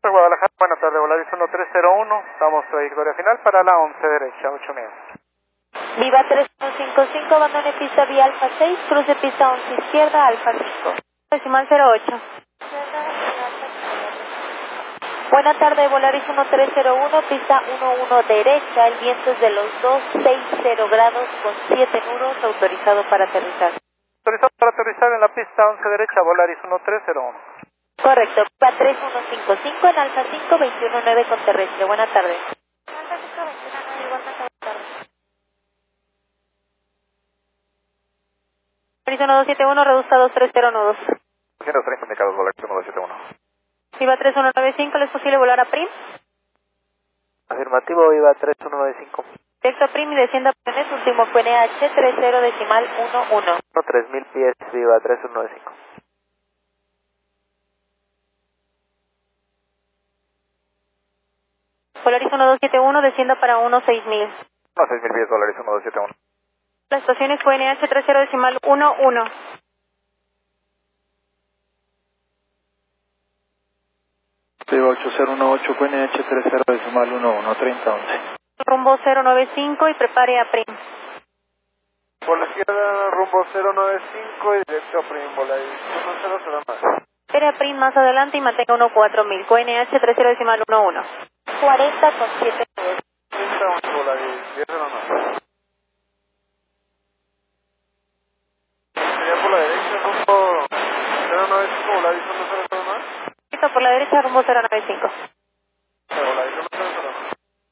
Guadalajara, buenas tardes, Volaris 1301, estamos trayectoria final para la 11 derecha, 8 millas. Viva 3155, abandone pista vía Alfa 6, cruce pista 11 izquierda, Alfa 5. Decimal 08. Buena tarde, Volaris 1301, pista 11 derecha, el viento es de los 260 grados con 7 nudos, autorizado para aterrizar. Autorizado para aterrizar en la pista 11 derecha, Volaris 1301. Correcto, Viva 3155 en Alfa 5, 219 con terrestre. Buena tarde. Alfa 5, 219, igualmente buena tarde. Volaris 1271, reducta 230 nudos. 130 indicados, Volaris 1271. Viva 3195, ¿le es posible volar a PRIM? Afirmativo, Viva 3195. Directo a PRIM y descienda a Penes, último QNH 30 decimal 11. 3000 pies, Viva 3195. Volaris 1271, descienda para 16000. 6000 pies, Volaris 1271. La estación es QNH 30 decimal 11. Viva 8018, QNH 30 decimal 11, 3011. Rumbo 095 y prepare a PRIM. Por la izquierda, rumbo 095 y directo a Prim, Volaris 1009. Espere a PRIM más adelante y mantenga 14000. QNH 30 decimal 11. 40 con 7 nudos. 30 Volaris 1009. Sería por la derecha, rumbo 095, Volaris 1009. Por la derecha, rumbo 095. Volaris 1009.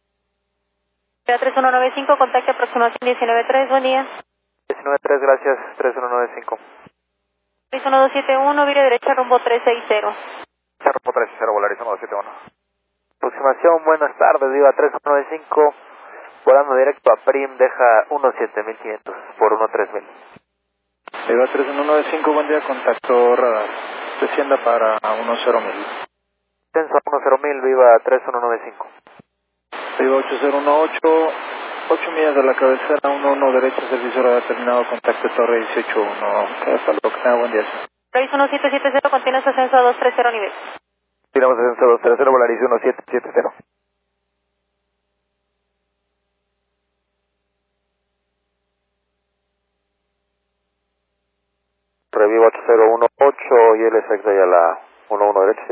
3195, contacto aproximación 193, buen día. 193, gracias, 3195. 1271, vire derecha, rumbo 360. Rumbo 360, Volaris 1271. Aproximación, buenas tardes, Viva 3195, volando directo a Prim, deja 17500 por 13000. Viva 3195, buen día, contacto radar. Descienda para 10000. Descenso a 10000, Viva 3195. Viva 8018, 8 millas de la cabecera, 11 derecha, servicio radar terminado, contacto torre 181. Hasta luego, que tenga buen día. Volaris 1770, contiene su ascenso a 230 nivel. Tiramos ascenso a 230, Volaris 1770. Revivo 8018 y el exacto ya la 11 derecha.